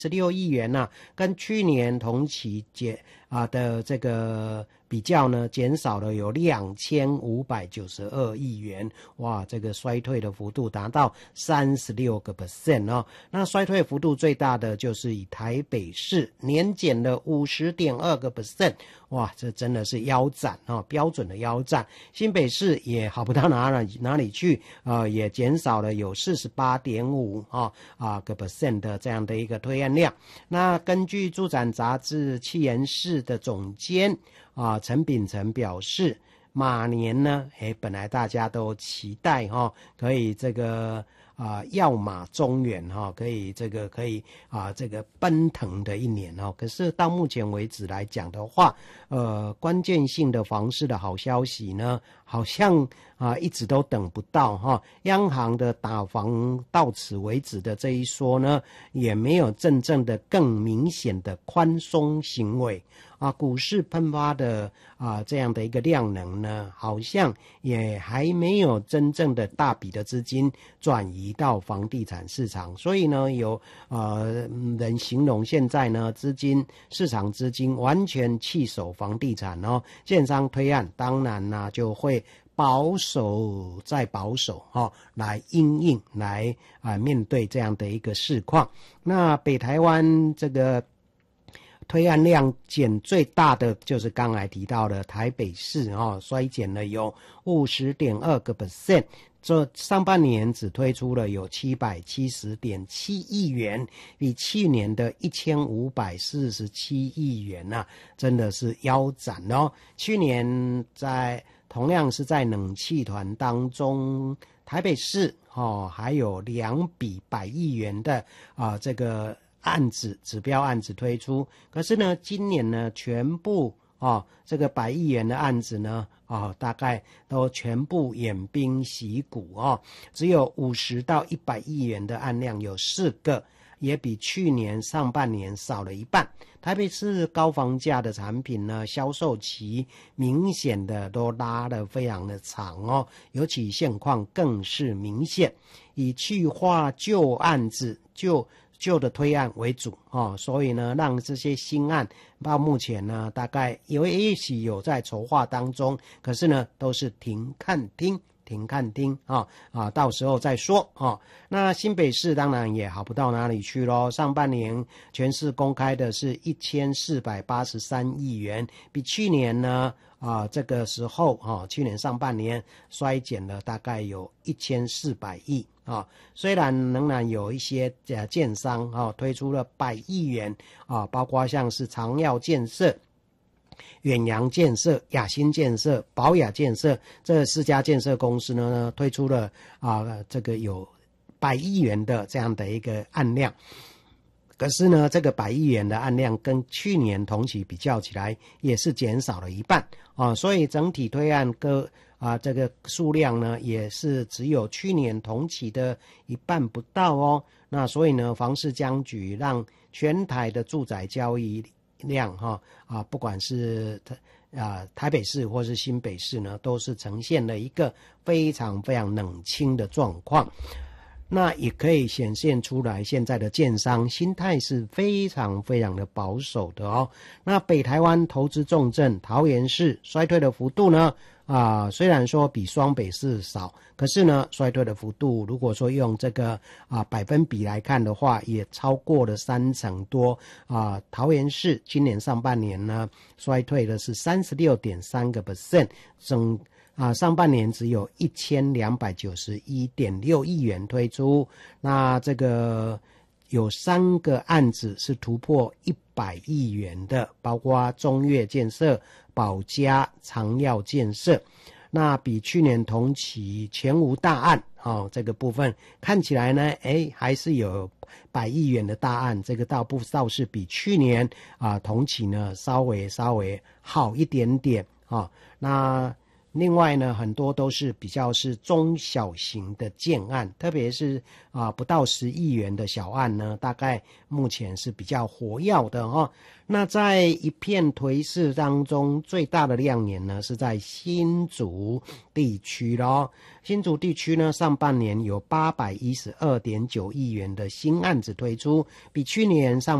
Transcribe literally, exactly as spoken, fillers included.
十六亿元啊，跟去年同期减啊的这个比较呢，减少了有两千五百九十二亿元，哇，这个衰退的幅度达到三十六个 percent 哦。那衰退幅度最大的就是以台北市年减了五十点二个 percent， 哇，这真的是腰斩哦，标准的腰斩。新北市也好不到哪里哪里去，呃，也减少了有四十八点五啊啊个 percent 的这样的一个推案量。那根据住展杂志企研室的总监啊陈秉成表示，马年呢，诶，本来大家都期待哈、哦，可以这个啊耀马中远哈、哦，可以这个可以啊这个奔腾的一年哦。可是到目前为止来讲的话，呃，关键性的房市的好消息呢，好像啊一直都等不到哈、哦。央行的打房到此为止的这一说呢，也没有真正的更明显的宽松行为。啊，股市喷发的啊这样的一个量能呢，好像也还没有真正的大笔的资金转移到房地产市场，所以呢，有呃人形容现在呢，资金市场资金完全弃守房地产哦，建商推案当然呢就会保守再保守哦，来因应来啊、呃、面对这样的一个市况。那北台湾这个推案量减最大的就是刚才提到的台北市哦，衰减了有 五十点二个 percent， 这上半年只推出了有 七百七十点七亿元，比去年的一千五百四十七亿元啊，真的是腰斩哦。去年在同样是在冷气团当中，台北市哦还有两笔百亿元的啊这个案子指标案子推出，可是呢，今年呢，全部哦，这个百亿元的案子呢，哦，大概都全部偃兵息鼓哦，只有五十到一百亿元的案量有四个，也比去年上半年少了一半。台北市高房价的产品呢，销售期明显的都拉得非常的长哦，尤其现况更是明显，以去化旧案子旧。旧的推案为主哦，所以呢，让这些新案到目前呢，大概有一起有在筹划当中，可是呢，都是停看听。停看听啊啊，到时候再说啊。那新北市当然也好不到哪里去咯，上半年全市公开的是一千四百八十三亿元，比去年呢啊这个时候啊，去年上半年衰减了大概有一千四百亿啊。虽然仍然有一些呃建商啊推出了百亿元啊，包括像是长耀建设、远洋建设、雅新建设、宝雅建设这四家建设公司呢，推出了啊这个有百亿元的这样的一个案量。可是呢，这个百亿元的案量跟去年同期比较起来，也是减少了一半啊，所以整体推案个啊这个数量呢，也是只有去年同期的一半不到哦。那所以呢，房市僵局让全台的住宅交易量哈啊，不管是啊台北市或是新北市呢，都是呈现了一个非常非常冷清的状况。那也可以显现出来，现在的建商心态是非常非常的保守的哦。那北台湾投资重镇桃园市衰退的幅度呢？啊，虽然说比双北市少，可是呢，衰退的幅度，如果说用这个啊百分比来看的话，也超过了三成多啊。桃园市今年上半年呢，衰退的是三十六点三个 percent， 整啊上半年只有一千两百九十一点六亿元推出，那这个有三个案子是突破一百亿元的，包括中越建设、保家、长耀建设。那比去年同期前无大案哦，这个部分看起来呢，诶还是有百亿元的大案，这个倒不倒是比去年啊同期呢稍微稍微好一点点啊、哦。那另外呢，很多都是比较是中小型的建案，特别是啊不到十亿元的小案呢，大概目前是比较活跃的哦。那在一片颓势当中，最大的亮眼呢是在新竹地区咯。新竹地区呢，上半年有八百一十二点九亿元的新案子推出，比去年上